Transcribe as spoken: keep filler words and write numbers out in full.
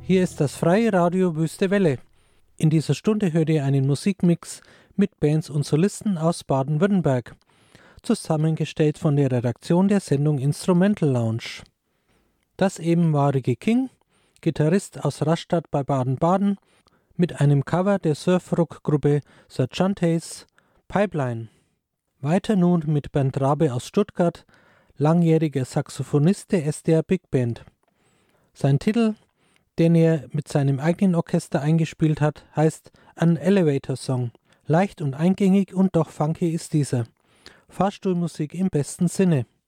Hier ist das freie Radio Wüste Welle. In dieser Stunde hört ihr einen Musikmix mit Bands und Solisten aus Baden-Württemberg, zusammengestellt von der Redaktion der Sendung Instrumental Lounge. Das eben war Ricky King, Gitarrist aus Rastatt bei Baden-Baden, mit einem Cover der Surf-Rock-Gruppe Sergeantes Pipeline. Weiter nun mit Bernd Rabe aus Stuttgart, langjähriger Saxophonist der S D R Big Band. Sein Titel, den er mit seinem eigenen Orchester eingespielt hat, heißt An Elevator Song. Leicht und eingängig und doch funky ist dieser. Fahrstuhlmusik im besten Sinne.